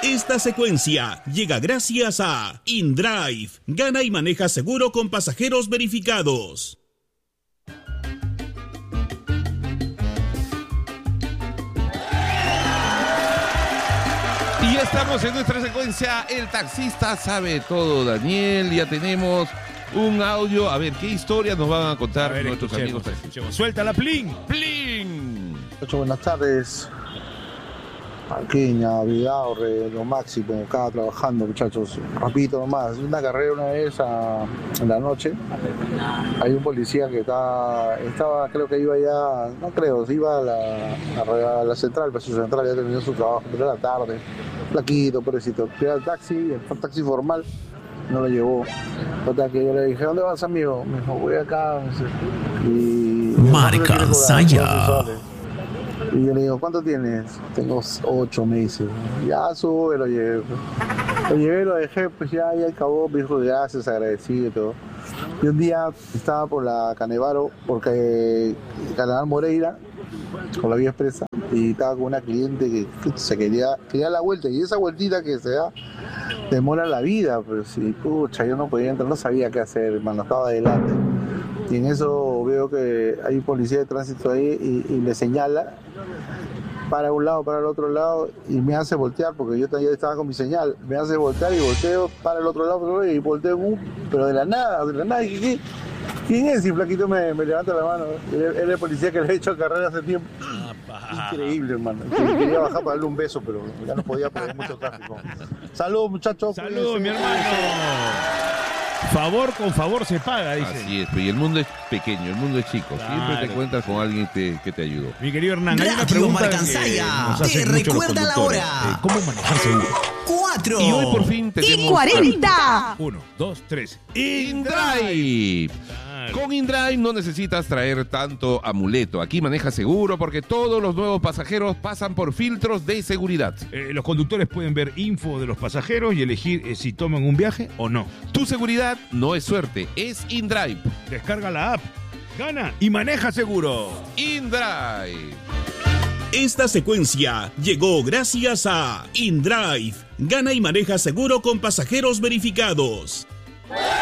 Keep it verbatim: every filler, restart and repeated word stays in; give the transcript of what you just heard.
Esta secuencia llega gracias a InDrive. Gana y maneja seguro con pasajeros verificados. Y ya estamos en nuestra secuencia El Taxista Sabe Todo, Daniel. Ya tenemos un audio. A ver, ¿qué historia nos van a contar a ver, nuestros amigos taxistas? Suéltala, Plin. Plin. Muchas buenas tardes. Marqueña, Vidaurre, lo máximo, acá trabajando, muchachos. Rapidito nomás, una carrera una vez a, en la noche. Hay un policía que está, estaba, creo que iba ya, no creo, iba a la, a la central, pero su central ya terminó su trabajo, pero era tarde. Flaquito, pobrecito. Era el taxi, el taxi formal, no lo llevó. Total que yo le dije, ¿dónde vas, amigo? Me dijo, voy acá. Y Marca Saya. Y yo le digo, ¿cuánto tienes? Tengo ocho, me dice. Ya sube, lo llevé. Lo llevé, lo dejé, pues ya, ya acabó. Me dijo, gracias, agradecido y todo. Y un día estaba por la Canevaro, porque Canal Moreira, con la vía expresa, y estaba con una cliente que, que se quería, quería la vuelta. Y esa vueltita que se da, demora la vida. Pero si, pucha, yo no podía entrar, no sabía qué hacer, hermano, estaba adelante. Y en eso veo que hay un policía de tránsito ahí y, y le señala para un lado, para el otro lado, y me hace voltear, porque yo también estaba con mi señal, me hace voltear y volteo para el otro lado, y volteo, uh, pero de la nada, de la nada, y, ¿qué? ¿Quién es? Y flaquito me, me levanta la mano, él es el policía que le he hecho carrera hace tiempo. Increíble, hermano. Quería bajar para darle un beso, pero ya no podía porque hay mucho tráfico. Saludos, muchachos. Saludos, mi hermano. Favor con favor se paga, dice. Así es, y el mundo es pequeño, el mundo es chico. Claro. Siempre te encuentras con alguien que, que te ayudó. Mi querido Hernán, hay una pregunta que nos hacen te mucho los recuerda la conductores. hora. Eh, ¿Cómo manejar seguro? Cuatro. Y hoy por fin tenemos... Y cuarenta. Uno, dos, tres. InDrive. Con InDrive no necesitas traer tanto amuleto. Aquí maneja seguro porque todos los nuevos pasajeros pasan por filtros de seguridad. Eh, los conductores pueden ver info de los pasajeros y elegir eh, si toman un viaje o no. Tu seguridad no es suerte, es InDrive. Descarga la app, gana y maneja seguro. InDrive. Esta secuencia llegó gracias a InDrive. Gana y maneja seguro con pasajeros verificados.